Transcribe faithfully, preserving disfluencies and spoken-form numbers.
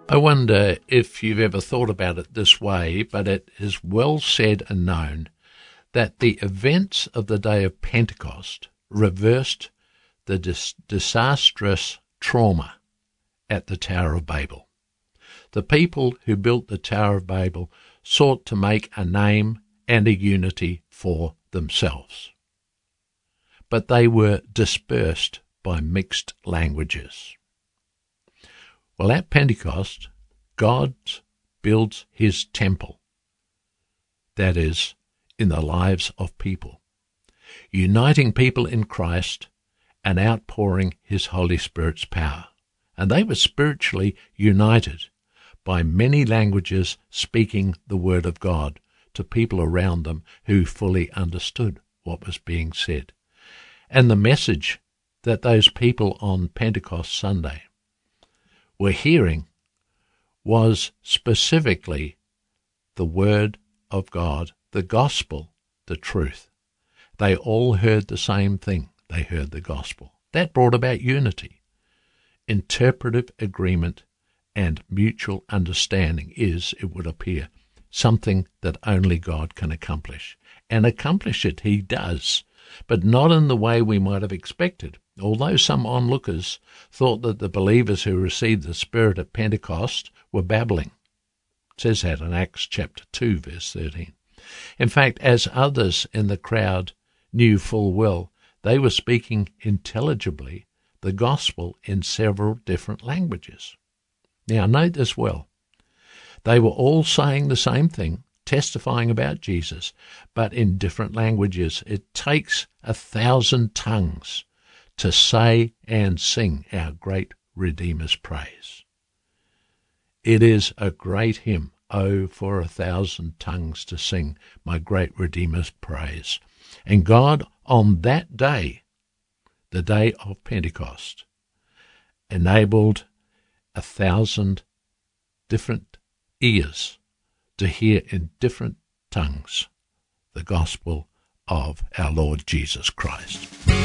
I wonder if you've ever thought about it this way, but it is well said and known that the events of the day of Pentecost reversed the dis- disastrous trauma at the Tower of Babel. The people who built the Tower of Babel sought to make a name and a unity for themselves, but they were dispersed by mixed languages. Well, at Pentecost, God builds his temple, that is, in the lives of people, uniting people in Christ and outpouring his Holy Spirit's power. And they were spiritually united by many languages speaking the word of God to people around them who fully understood what was being said. And the message that those people on Pentecost Sunday were hearing was specifically the word of God, the gospel, the truth. They all heard the same thing. They heard the gospel. That brought about unity. Interpretive agreement and mutual understanding is, it would appear, something that only God can accomplish. And accomplish it he does, but not in the way we might have expected. Although some onlookers thought that the believers who received the Spirit at Pentecost were babbling. It says that in Acts chapter two, verse thirteen. In fact, as others in the crowd knew full well, they were speaking intelligibly the gospel in several different languages. Now, note this well. They were all saying the same thing, testifying about Jesus, but in different languages. It takes a thousand tongues to say and sing our great Redeemer's praise. It is a great hymn, oh, for a thousand tongues to sing my great Redeemer's praise. And God, on that day, the day of Pentecost, enabled a thousand different ears to hear in different tongues the gospel of our Lord Jesus Christ.